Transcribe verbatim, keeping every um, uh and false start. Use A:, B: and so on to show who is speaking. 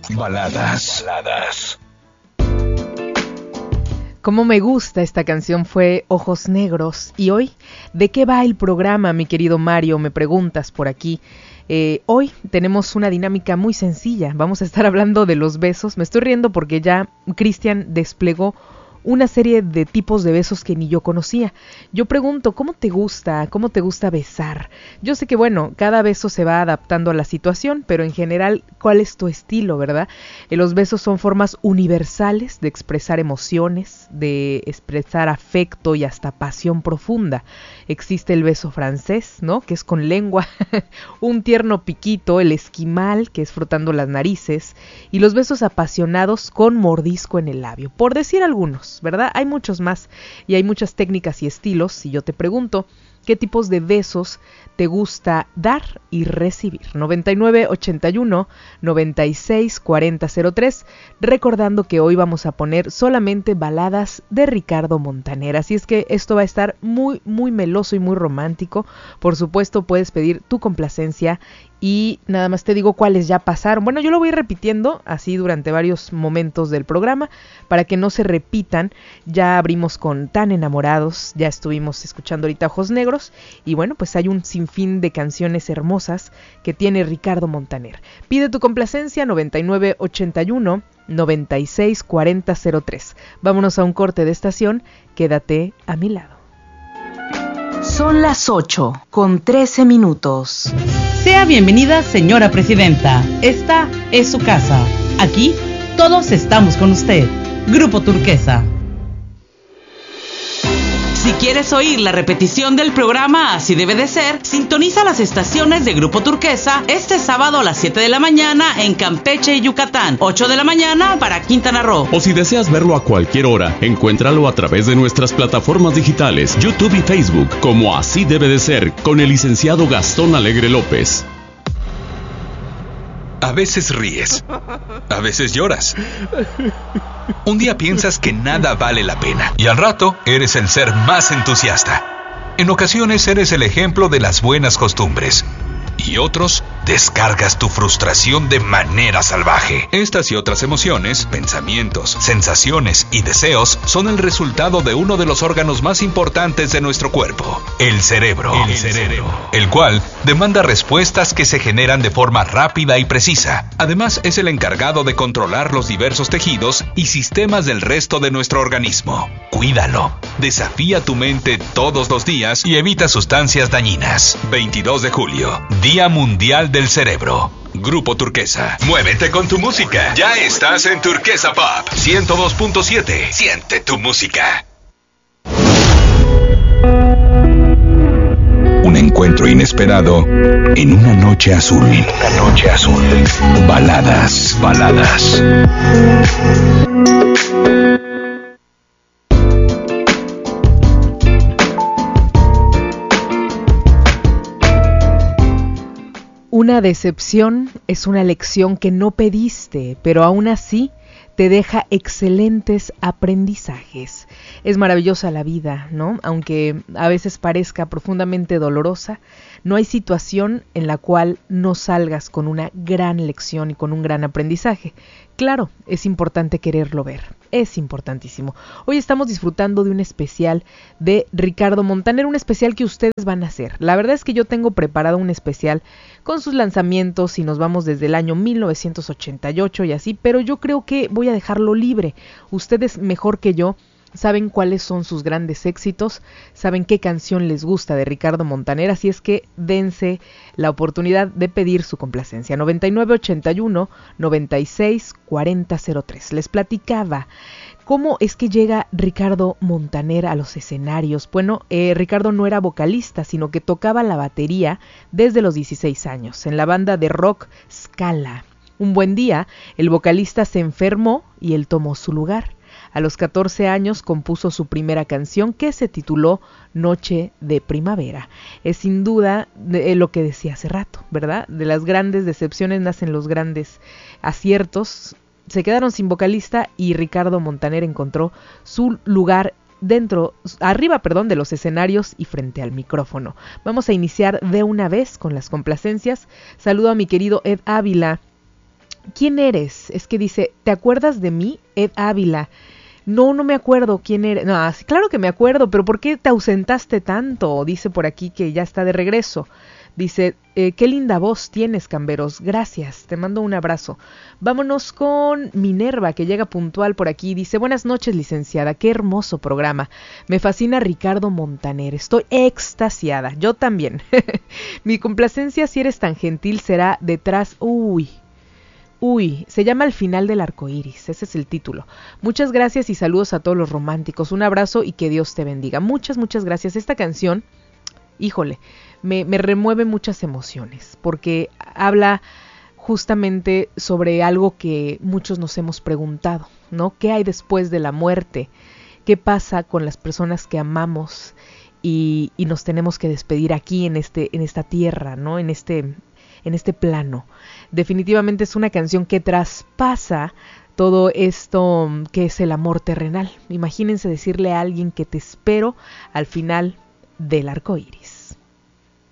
A: Baladas. Baladas.
B: Cómo me gusta esta canción, fue Ojos Negros. Y hoy, ¿de qué va el programa, mi querido Mario? Me preguntas por aquí. Eh, hoy tenemos una dinámica muy sencilla. Vamos a estar hablando de los besos. Me estoy riendo porque ya Cristian desplegó una serie de tipos de besos que ni yo conocía. Yo pregunto, ¿cómo te gusta? ¿Cómo te gusta besar? Yo sé que, bueno, cada beso se va adaptando a la situación, pero en general, ¿cuál es tu estilo, verdad? Eh, los besos son formas universales de expresar emociones, de expresar afecto y hasta pasión profunda. Existe el beso francés, ¿no?, que es con lengua, un tierno piquito, el esquimal, que es frotando las narices, y los besos apasionados con mordisco en el labio, por decir algunos, ¿verdad? Hay muchos más y hay muchas técnicas y estilos. Si yo te pregunto, ¿qué tipos de besos te gusta dar y recibir? noventa y nueve ochenta y uno noventa y seis cuarenta cero tres, recordando que hoy vamos a poner solamente baladas de Ricardo Montaner, así es que esto va a estar muy, muy meloso y muy romántico. Por supuesto, puedes pedir tu complacencia y nada más te digo cuáles ya pasaron. Bueno, yo lo voy repitiendo así durante varios momentos del programa para que no se repitan. Ya abrimos con Tan Enamorados, ya estuvimos escuchando ahorita Ojos Negros y bueno, pues hay un sinfín de canciones hermosas que tiene Ricardo Montaner. Pide tu complacencia noventa y nueve ochenta y uno noventa y seis cuarenta cero tres. Vámonos a un corte de estación, quédate a mi lado.
C: Son las ocho con trece minutos.
D: Sea bienvenida, señora presidenta. Esta es su casa. Aquí todos estamos con usted. Grupo Turquesa. Si quieres oír la repetición del programa Así Debe de Ser, sintoniza las estaciones de Grupo Turquesa este sábado a las siete de la mañana en Campeche y Yucatán, ocho de la mañana para Quintana Roo.
E: O si deseas verlo a cualquier hora, encuéntralo a través de nuestras plataformas digitales, YouTube y Facebook, como Así Debe de Ser, con el licenciado Gastón Alegre López.
A: A veces ríes, a veces lloras. Un día piensas que nada vale la pena y al rato eres el ser más entusiasta. En ocasiones eres el ejemplo de las buenas costumbres y otros descargas tu frustración de manera salvaje. Estas y otras emociones, pensamientos, sensaciones y deseos son el resultado de uno de los órganos más importantes de nuestro cuerpo, el cerebro. El cerebro, el cual demanda respuestas que se generan de forma rápida y precisa. Además, es el encargado de controlar los diversos tejidos y sistemas del resto de nuestro organismo. Cuídalo. Desafía tu mente todos los días y evita sustancias dañinas. veintidós de julio, Día Mundial del Cerebro. Grupo Turquesa. Muévete con tu música. Ya estás en Turquesa Pop ciento dos punto siete. Siente tu música. Un encuentro inesperado en una noche azul. En una noche azul. Baladas, baladas.
B: Una decepción es una lección que no pediste, pero aún así te deja excelentes aprendizajes. Es maravillosa la vida, ¿no? Aunque a veces parezca profundamente dolorosa, no hay situación en la cual no salgas con una gran lección y con un gran aprendizaje. Claro, es importante quererlo ver, es importantísimo. Hoy estamos disfrutando de un especial de Ricardo Montaner, un especial que ustedes van a hacer. La verdad es que yo tengo preparado un especial con sus lanzamientos y nos vamos desde el año mil novecientos ochenta y ocho y así, pero yo creo que voy a dejarlo libre. Ustedes mejor que yo saben cuáles son sus grandes éxitos, saben qué canción les gusta de Ricardo Montaner, así es que dense la oportunidad de pedir su complacencia. noventa y nueve ochenta y uno noventa y seis cuarenta cero tres. Les platicaba cómo es que llega Ricardo Montaner a los escenarios. Bueno, eh, Ricardo no era vocalista, sino que tocaba la batería desde los dieciséis años en la banda de rock Scala. Un buen día, el vocalista se enfermó y él tomó su lugar. A los catorce años compuso su primera canción que se tituló Noche de Primavera. Es sin duda de lo que decía hace rato, ¿verdad? De las grandes decepciones nacen los grandes aciertos. Se quedaron sin vocalista y Ricardo Montaner encontró su lugar dentro, arriba, perdón, de los escenarios y frente al micrófono. Vamos a iniciar de una vez con las complacencias. Saludo a mi querido Ed Ávila. ¿quién eres? Es que dice, ¿te acuerdas de mí, Ed Ávila? No, no me acuerdo quién eres. No, sí, claro que me acuerdo, pero ¿por qué te ausentaste tanto? Dice por aquí que ya está de regreso. Dice, eh, qué linda voz tienes, Camberos. Gracias, te mando un abrazo. Vámonos con Minerva, que llega puntual por aquí. Dice, buenas noches, licenciada. Qué hermoso programa. Me fascina Ricardo Montaner. Estoy extasiada. Yo también. Mi complacencia, si eres tan gentil, será detrás... Uy... Uy, se llama Al final del arco iris, ese es el título. Muchas gracias y saludos a todos los románticos. Un abrazo y que Dios te bendiga. Muchas, muchas gracias. Esta canción, híjole, me, me remueve muchas emociones, porque habla justamente sobre algo que muchos nos hemos preguntado, ¿no? ¿Qué hay después de la muerte? ¿Qué pasa con las personas que amamos y, y nos tenemos que despedir aquí en este, en esta tierra, ¿no? En este... en este plano? Definitivamente es una canción que traspasa todo esto que es el amor terrenal. Imagínense decirle a alguien que te espero al final del arco iris.